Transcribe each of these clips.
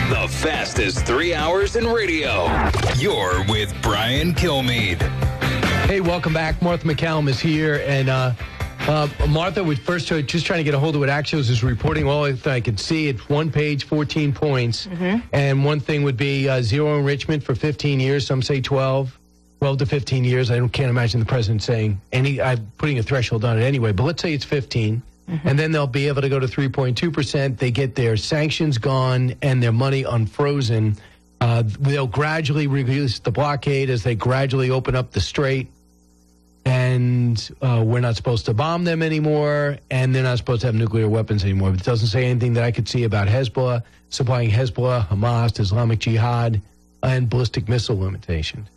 The fastest 3 hours in radio. You're with Brian Kilmeade. Hey, welcome back. Martha McCallum is here, and Martha was first just trying to get a hold of what Axios is reporting. All I could see, it's one page, 14 points, and one thing would be zero enrichment for 15 years. Some say 12 to 15 years. I can't imagine the president saying I'm putting a threshold on it anyway, but let's say it's 15. And then they'll be able to go to 3.2%. They get their sanctions gone and their money unfrozen. They'll gradually reduce the blockade as they gradually open up the strait. And we're not supposed to bomb them anymore, and they're not supposed to have nuclear weapons anymore. But it doesn't say anything that I could see about Hezbollah, supplying Hezbollah, Hamas, Islamic Jihad, and ballistic missile limitations.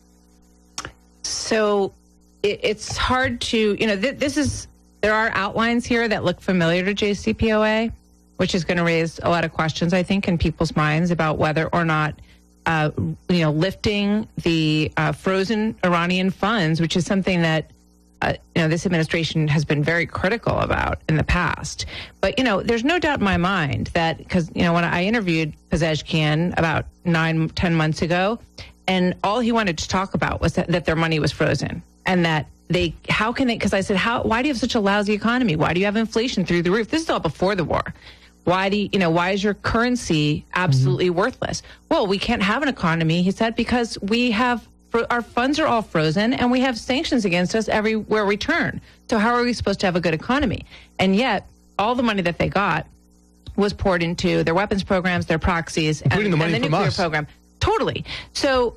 So it's hard to, there are outlines here that look familiar to JCPOA, which is going to raise a lot of questions, I think, in people's minds about whether or not, lifting the frozen Iranian funds, which is something that, this administration has been very critical about in the past. But, there's no doubt in my mind that, because, when I interviewed Pezeshkian about 9-10 months ago, and all he wanted to talk about was that their money was frozen, and that because I said, why do you have such a lousy economy? Why do you have inflation through the roof? This is all before the war. Why is your currency absolutely worthless? Well, we can't have an economy, he said, because our funds are all frozen and we have sanctions against us everywhere we turn. So how are we supposed to have a good economy? And yet, all the money that they got was poured into their weapons programs, their proxies, including and the nuclear program. Totally. So,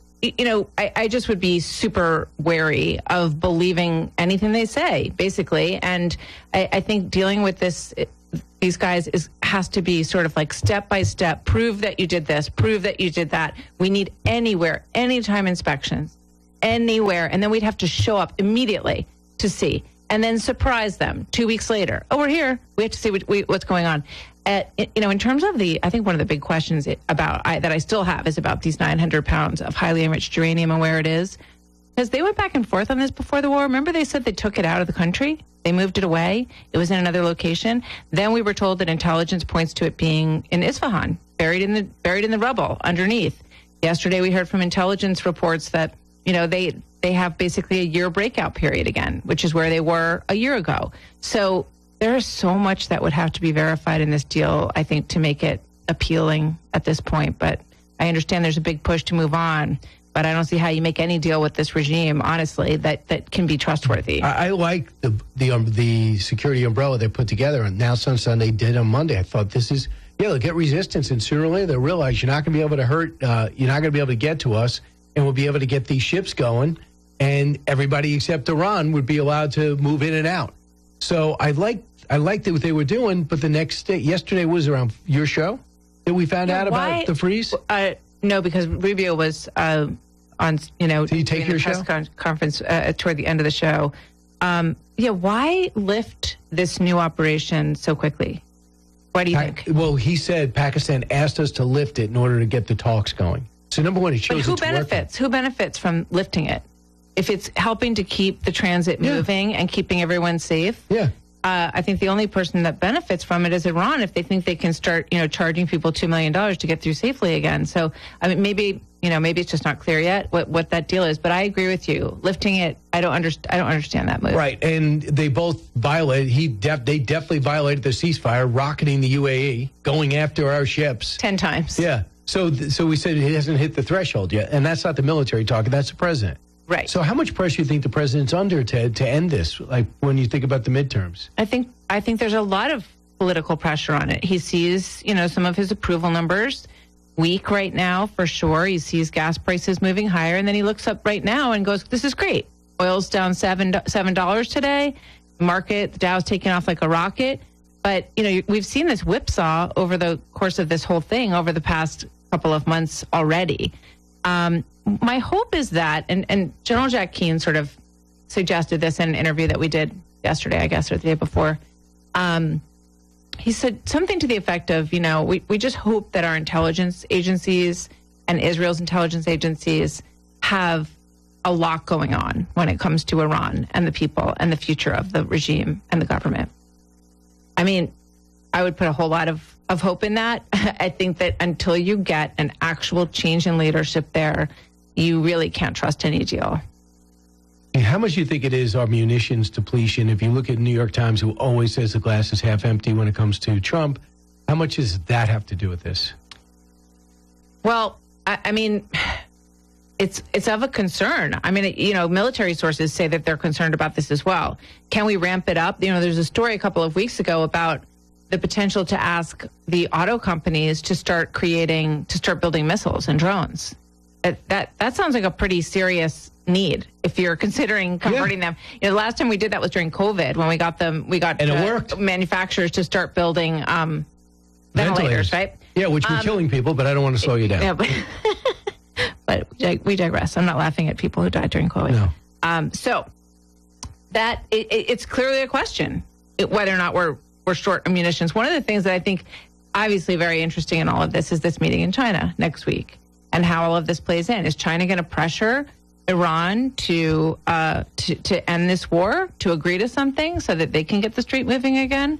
I just would be super wary of believing anything they say, basically. And I think dealing with these guys has to be sort of like step by step. Prove that you did this. Prove that you did that. We need anytime inspections, anywhere. And then we'd have to show up immediately to see. And then surprise them 2 weeks later. Oh, we're here. We have to see what's going on. In terms of I think one of the big questions that I still have is about these 900 pounds of highly enriched uranium and where it is. Because they went back and forth on this before the war. Remember they said they took it out of the country? They moved it away. It was in another location. Then we were told that intelligence points to it being in Isfahan, buried in the rubble underneath. Yesterday we heard from intelligence reports that, they have basically a year breakout period again, which is where they were a year ago. So there is so much that would have to be verified in this deal, I think, to make it appealing at this point. But I understand there's a big push to move on. But I don't see how you make any deal with this regime, honestly, that can be trustworthy. I like the security umbrella they put together, and now Sunday did on Monday. I thought they'll get resistance, and sooner or later they'll realize you're not going to be able to you're not going to be able to get to us, and we'll be able to get these ships going, and everybody except Iran would be allowed to move in and out. So I liked what they were doing, but the next day, yesterday was around your show that we found out about the freeze? No, because Rubio was on, Did he take your press conference toward the end of the show. Why lift this new operation so quickly? Why do you think? Well, he said Pakistan asked us to lift it in order to get the talks going. So number one, it shows who benefits? Who benefits from lifting it? If it's helping to keep the transit moving and keeping everyone safe. Yeah. I think the only person that benefits from it is Iran if they think they can start, charging people $2 million to get through safely again. So, maybe it's just not clear yet what that deal is. But I agree with you. Lifting it, I don't understand that move. Right, and they both violated. They definitely violated the ceasefire, rocketing the UAE, going after our ships 10 times. Yeah. So we said it hasn't hit the threshold yet, and that's not the military talking. That's the president. Right. So how much pressure do you think the president's under to end this, like when you think about the midterms? I think there's a lot of political pressure on it. He sees, some of his approval numbers weak right now, for sure. He sees gas prices moving higher, and then he looks up right now and goes, this is great. Oil's down $7 today. The Dow's taking off like a rocket. But, we've seen this whipsaw over the course of this whole thing over the past couple of months already. My hope is that, and General Jack Keane sort of suggested this in an interview that we did yesterday, I guess, or the day before. He said something to the effect of, we just hope that our intelligence agencies and Israel's intelligence agencies have a lot going on when it comes to Iran and the people and the future of the regime and the government. I mean, I would put a whole lot of of hope in that. I think that until you get an actual change in leadership there, you really can't trust any deal. How much do you think it is our munitions depletion? If you look at New York Times, who always says the glass is half empty when it comes to Trump, how much does that have to do with this? Well, I mean, it's of a concern. I mean, military sources say that they're concerned about this as well. Can we ramp it up? There's a story a couple of weeks ago about the potential to ask the auto companies to start building missiles and drones. That sounds like a pretty serious need if you're considering converting them. The last time we did that was during COVID when we got and it worked. Manufacturers to start building ventilators, right? Yeah, which were killing people, but I don't want to slow you down. Yeah, but we digress. I'm not laughing at people who died during COVID. No. So that it's clearly a question whether or not we're short of munitions. One of the things that I think obviously very interesting in all of this is this meeting in China next week and how all of this plays in. Is China going to pressure Iran to end this war, to agree to something so that they can get the street moving again?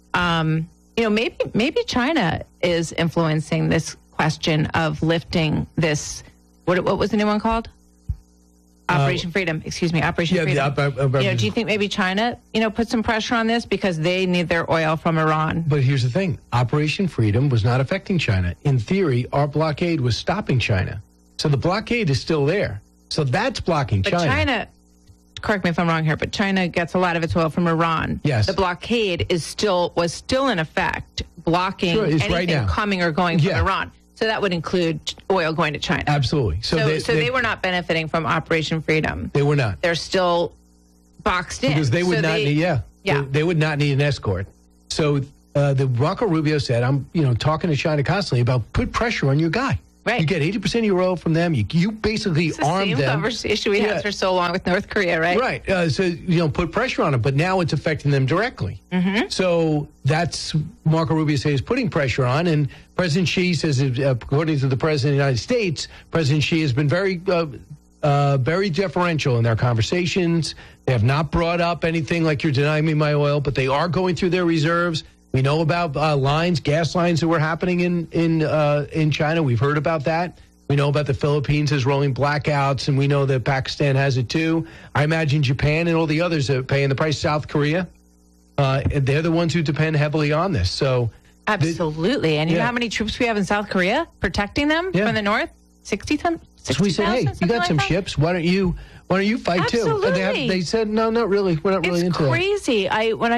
Maybe China is influencing this question of lifting this. What was the new one called? Operation Freedom. Excuse me, Operation Freedom. Do you think maybe China, put some pressure on this because they need their oil from Iran? But here's the thing: Operation Freedom was not affecting China. In theory, our blockade was stopping China, so the blockade is still there. So that's blocking China. But China, correct me if I'm wrong here, but China gets a lot of its oil from Iran. Yes. The blockade was still in effect, blocking anything coming or going from Iran. So that would include oil going to China. Absolutely. So they were not benefiting from Operation Freedom. They were not. They're still boxed in. Because they would they would not need an escort. So the Marco Rubio said, I'm talking to China constantly about put pressure on your guy. Right. You get 80% of your oil from them. You basically arm them. It's the same conversation we had for so long with North Korea, right? Right. So, put pressure on them. But now it's affecting them directly. Mm-hmm. So that's Marco Rubio says putting pressure on. And President Xi says, according to the President of the United States, President Xi has been very deferential in their conversations. They have not brought up anything like you're denying me my oil, but they are going through their reserves. We know about gas lines that were happening in China. We've heard about that. We know about the Philippines has rolling blackouts, and we know that Pakistan has it too. I imagine Japan and all the others are paying the price. South Korea, they're the ones who depend heavily on this. So absolutely. And you know how many troops we have in South Korea protecting them from the north? 60,000? So we said, hey, you got some ships. Why don't you fight Absolutely. too? And they said, no, not really. We're not really into that. It's crazy. I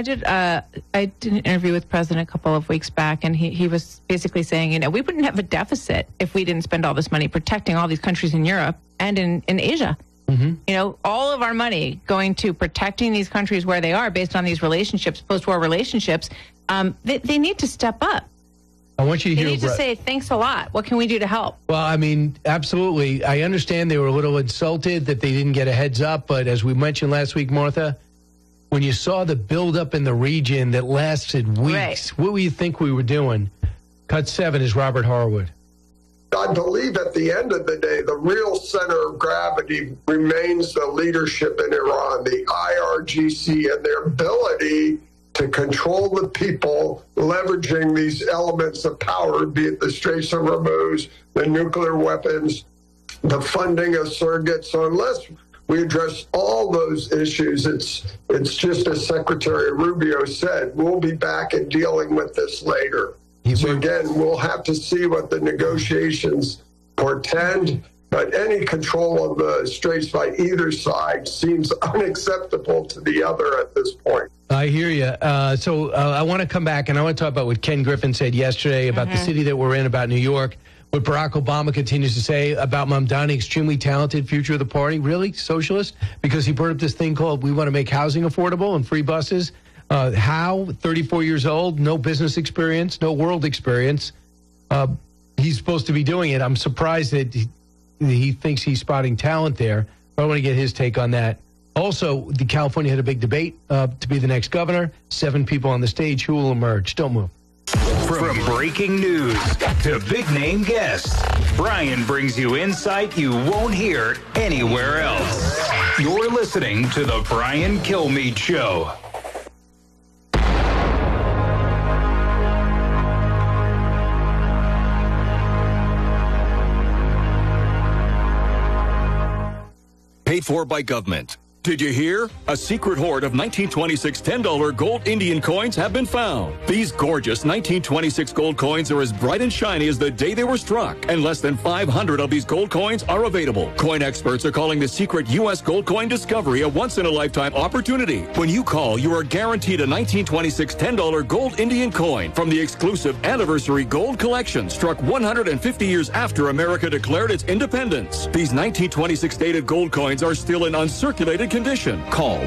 did an interview with the president a couple of weeks back, and he was basically saying, we wouldn't have a deficit if we didn't spend all this money protecting all these countries in Europe and in Asia. Mm-hmm. All of our money going to protecting these countries where they are based on these relationships, post-war relationships. They need to step up. I want you to hear. You need to say, thanks a lot. What can we do to help? Well, I mean, absolutely. I understand they were a little insulted that they didn't get a heads up. But as we mentioned last week, Martha, when you saw the buildup in the region that lasted weeks, what do you think we were doing? Cut 7 is Robert Harwood. I believe at the end of the day, the real center of gravity remains the leadership in Iran, the IRGC, and their ability to control the people, leveraging these elements of power, be it the Straits of Hormuz, the nuclear weapons, the funding of surrogates. So unless we address all those issues, it's just as Secretary Rubio said, we'll be back and dealing with this later. So again, we'll have to see what the negotiations portend. But any control of the Straits by either side seems unacceptable to the other at this point. I hear you. So I want to come back, and I want to talk about what Ken Griffin said yesterday about the city that we're in, about New York, what Barack Obama continues to say about Mamdani, extremely talented, future of the party. Really? Socialist? Because he brought up this thing called we want to make housing affordable and free buses. How? 34 years old, no business experience, no world experience. He's supposed to be doing it. I'm surprised that he thinks he's spotting talent there. I want to get his take on that. Also, the California had a big debate to be the next governor. 7 people on the stage. Who will emerge? Don't move. From breaking news to big-name guests, Brian brings you insight you won't hear anywhere else. You're listening to The Brian Kilmeade Show. paid for by government. Did you hear? A secret hoard of 1926 $10 gold Indian coins have been found. These gorgeous 1926 gold coins are as bright and shiny as the day they were struck, and less than 500 of these gold coins are available. Coin experts are calling the secret U.S. gold coin discovery a once-in-a-lifetime opportunity. When you call, you are guaranteed a 1926 $10 gold Indian coin from the exclusive Anniversary Gold Collection, struck 150 years after America declared its independence. These 1926 dated gold coins are still in uncirculated condition. Call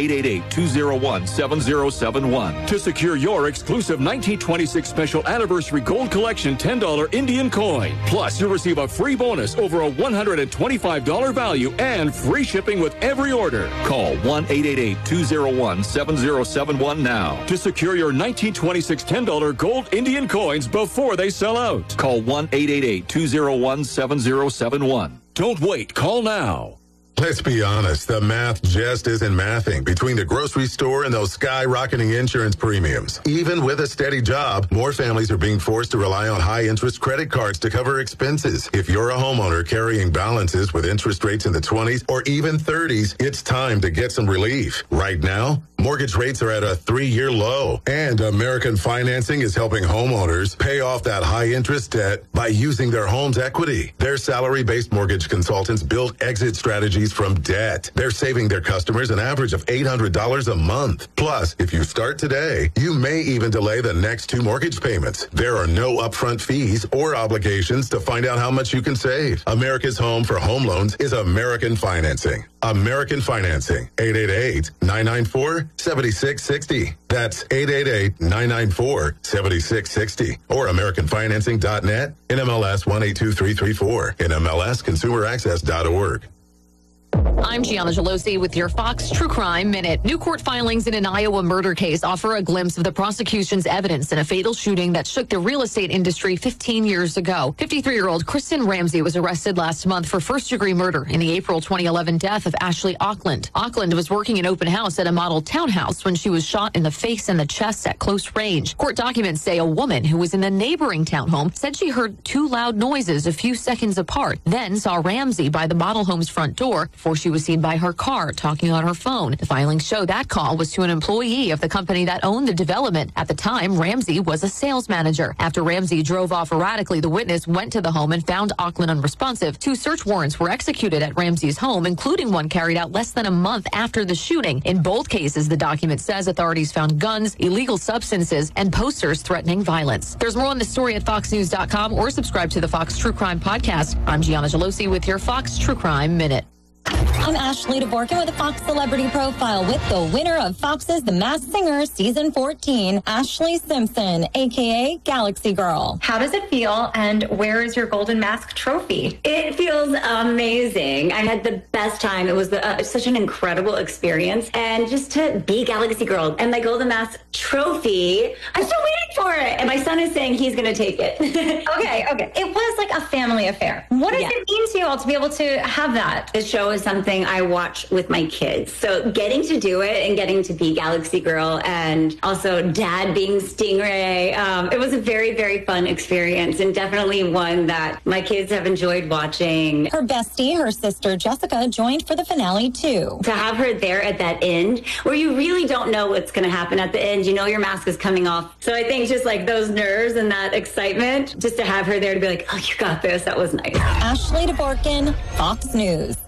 1-888-201-7071 to secure your exclusive 1926 Special Anniversary Gold Collection $10 Indian coin. Plus, you'll receive a free bonus over a $125 value and free shipping with every order. Call 1-888-201-7071 now to secure your 1926 $10 gold Indian coins before they sell out. Call 1-888-201-7071. Don't wait. Call now. Let's be honest, the math just isn't mathing between the grocery store and those skyrocketing insurance premiums. Even with a steady job, more families are being forced to rely on high-interest credit cards to cover expenses. If you're a homeowner carrying balances with interest rates in the 20s or even 30s, it's time to get some relief. Right now, mortgage rates are at a 3-year low, and American Financing is helping homeowners pay off that high-interest debt by using their home's equity. Their salary-based mortgage consultants build exit strategies from debt. They're saving their customers an average of $800 a month. Plus, if you start today, you may even delay the next 2 mortgage payments. There are no upfront fees or obligations to find out how much you can save. America's home for home loans is American Financing. American Financing, 888-994-7660. That's 888-994-7660. Or AmericanFinancing.net, NMLS 182334, NMLSConsumerAccess.org. I'm Gianna Gelosi with your Fox True Crime Minute. New court filings in an Iowa murder case offer a glimpse of the prosecution's evidence in a fatal shooting that shook the real estate industry 15 years ago. 53-year-old Kristen Ramsey was arrested last month for first-degree murder in the April 2011 death of Ashley Auckland. Auckland was working an open house at a model townhouse when she was shot in the face and the chest at close range. Court documents say a woman who was in the neighboring townhome said she heard 2 loud noises a few seconds apart, then saw Ramsey by the model home's front door before she was seen by her car talking on her phone. The filings show that call was to an employee of the company that owned the development. At the time, Ramsey was a sales manager. After Ramsey drove off erratically, the witness went to the home and found Auckland unresponsive. 2 search warrants were executed at Ramsey's home, including one carried out less than a month after the shooting. In both cases, the document says authorities found guns, illegal substances, and posters threatening violence. There's more on the story at foxnews.com or subscribe to the Fox True Crime Podcast. I'm Gianna Gelosi with your Fox True Crime Minute. I'm Ashley DeVorkin with a Fox Celebrity Profile with the winner of Fox's The Masked Singer Season 14, Ashley Simpson, a.k.a. Galaxy Girl. How does it feel, and where is your Golden Mask trophy? It feels amazing. I had the best time. It was such an incredible experience. And just to be Galaxy Girl and my Golden Mask trophy, I'm still waiting for it. And my son is saying he's going to take it. Okay. It was like a family affair. What does it mean to you all to be able to have that? This show is something I watch with my kids. So getting to do it and getting to be Galaxy Girl and also Dad being Stingray, it was a very, very fun experience and definitely one that my kids have enjoyed watching. Her bestie, her sister Jessica, joined for the finale too. To have her there at that end where you really don't know what's going to happen at the end. You know your mask is coming off. So I think just like those nerves and that excitement, just to have her there to be like, oh, you got this. That was nice. Ashley DeVorkin, Fox News.